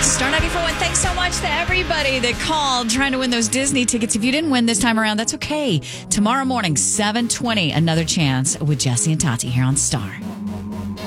Star 94.1, thanks so much to everybody that called trying to win those Disney tickets. If you didn't win this time around, that's okay. Tomorrow morning, 7:20, another chance with Jesse and Tati here on Star.